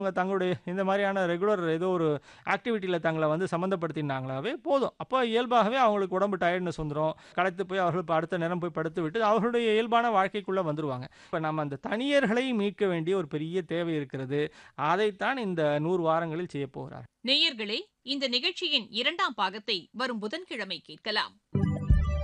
அவங்க தங்களுடைய இந்த மாதிரியான ரெகுலர் ஏதோ ஒரு ஆக்டிவிட்டியில தங்கள சம்மந்தப்படுத்தினாங்களாவே போதும். அப்போ இயல்பாகவே அவங்களுக்கு உடம்பு டயர்ட்னஸ் வந்துரும். களைத்து போய் அவர்கள் அடுத்த நேரம் போய் படுத்துவிட்டு அவர்களுடைய இயல்பான வாழ்க்கைக்குள்ள வந்துருவாங்க. இப்ப நம்ம அந்த தனியர்களை மீட்க வேண்டிய ஒரு பெரிய தேவை இருக்கிறது. அதைத்தான் இந்த 100 வாரங்களில் செய்யப்போகிறார். நேயர்களே, இந்த நிகழ்ச்சியின் இரண்டாம் பாகத்தை வரும் புதன்கிழமை கேட்கலாம்.